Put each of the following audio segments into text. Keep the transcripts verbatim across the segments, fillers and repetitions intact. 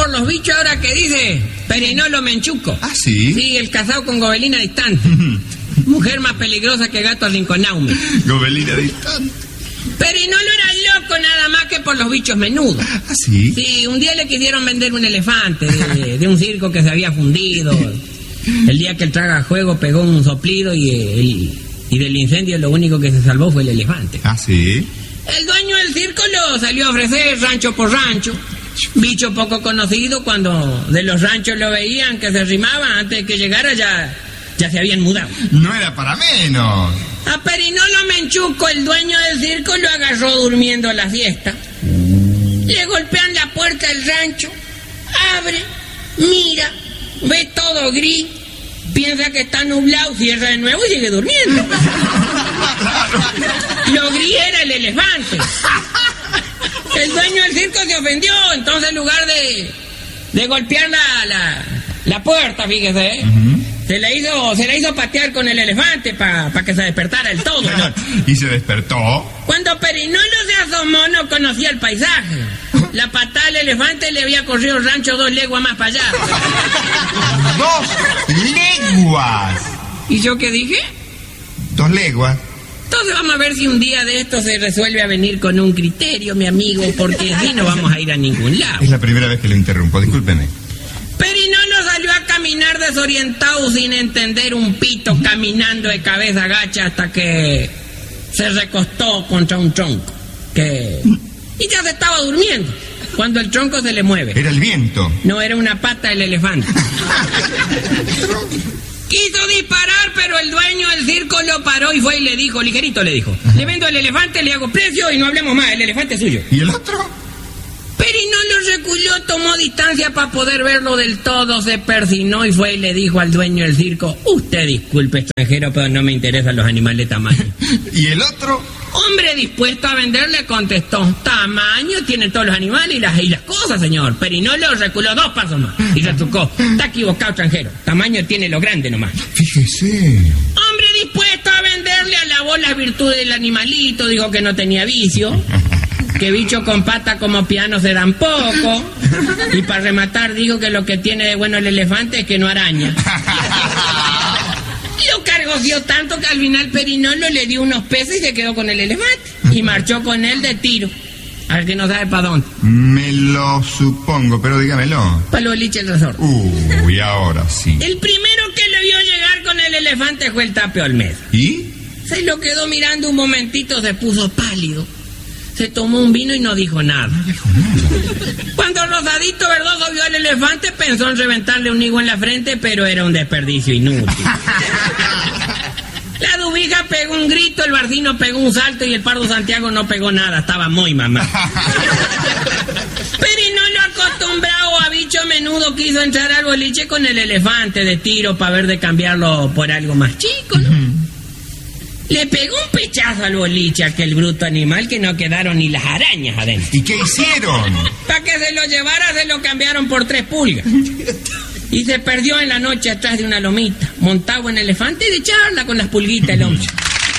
por los bichos ahora que dice Perinolo Menchuco. ¿Ah, sí? Sí, el casado con Gobelina Distante. Mujer más peligrosa que gato arrinconaume. Gobelina Distante. Perinolo era loco nada más que por los bichos menudos. ¿Ah, sí? Sí, un día le quisieron vender un elefante de, de un circo que se había fundido. El día que el tragajuego pegó un soplido y, el, y del incendio lo único que se salvó fue el elefante. ¿Ah, sí? El dueño del circo lo salió a ofrecer rancho por rancho. Bicho poco conocido, cuando de los ranchos lo veían que se rimaba, antes de que llegara ya, ya se habían mudado. No era para menos. A Perinolo Menchuco, el dueño del circo, lo agarró durmiendo la siesta. Le golpean la puerta del rancho, abre, mira, ve todo gris, piensa que está nublado, cierra de nuevo y sigue durmiendo. Lo gris era el elefante. El dueño del circo se ofendió, entonces en lugar de, de golpear la, la, la puerta, fíjese, ¿eh? Uh-huh. se, le hizo, se le hizo patear con el elefante para pa que se despertara el todo, ¿no? ¿Y se despertó? Cuando Perinolo se asomó no conocía el paisaje. La patada del elefante le había corrido el rancho dos leguas más para allá. ¡Dos leguas! ¿Y yo qué dije? Dos leguas. Entonces vamos a ver si un día de esto se resuelve a venir con un criterio, mi amigo, porque así no vamos a ir a ningún lado. Es la primera vez que lo interrumpo, discúlpeme. Perinolo salió a caminar desorientado sin entender un pito, caminando de cabeza gacha hasta que se recostó contra un tronco. Que... Y ya se estaba durmiendo, cuando el tronco se le mueve. Era el viento. No, era una pata del elefante. Quiso disparar, pero el dueño del circo lo paró y fue y le dijo, ligerito le dijo, le vendo al elefante, le hago precio y no hablemos más, el elefante es suyo. ¿Y el otro? Perinolo reculó, tomó distancia para poder verlo del todo, se persinó y fue y le dijo al dueño del circo, usted disculpe extranjero, pero no me interesan los animales de tamaño. ¿Y el otro? Hombre dispuesto a venderle contestó, tamaño tienen todos los animales y las, y las cosas, señor. Perinolo reculó dos pasos más y retrucó, está equivocado extranjero, tamaño tiene lo grande nomás. Fíjese. Hombre dispuesto a venderle alabó las virtudes del animalito, dijo que no tenía vicio, que bicho con pata como piano serán poco, y para rematar dijo que lo que tiene de bueno el elefante es que no araña. Lo cargoció tanto que al final Perinolo le dio unos pesos y se quedó con el elefante. Y marchó con él de tiro. A ver que no sabe para dónde. Me lo supongo, pero dígamelo. Para los boliches del resort. Uy, ahora sí. El primero que le vio llegar con el elefante fue el Tapio Olmedo. ¿Y? Se lo quedó mirando un momentito, se puso pálido. Se tomó un vino y no dijo nada. No dijo nada. Cuando Rosadito Verdoso vio al elefante, pensó en reventarle un higo en la frente, pero era un desperdicio inútil. La dubija pegó un grito, el Barcino pegó un salto y el Pardo Santiago no pegó nada, estaba muy mamá. Perinolo, acostumbrado a bicho menudo, quiso entrar al boliche con el elefante de tiro para ver de cambiarlo por algo más chico, ¿no? Uh-huh. Le pegó un pechazo al boliche, aquel bruto animal, que no quedaron ni las arañas adentro. ¿Y qué hicieron? Para que se lo llevara, se lo cambiaron por tres pulgas. Y se perdió en la noche atrás de una lomita, montado en elefante y de charla con las pulguitas el hombre.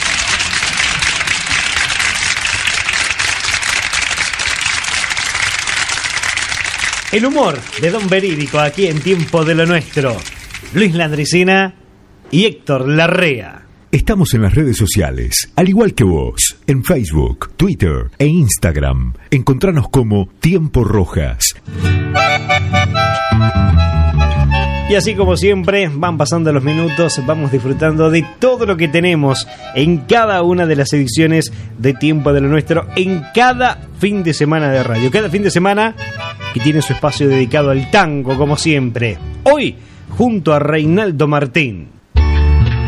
El humor de Don Verídico aquí en Tiempo de lo Nuestro. Luis Landricina y Héctor Larrea. Estamos en las redes sociales, al igual que vos, en Facebook, Twitter e Instagram. Encontranos como Tiempo Rojas. Y así como siempre, van pasando los minutos, vamos disfrutando de todo lo que tenemos en cada una de las ediciones de Tiempo de lo Nuestro, en cada fin de semana de radio. Cada fin de semana que tiene su espacio dedicado al tango, como siempre. Hoy, junto a Reinaldo Martín.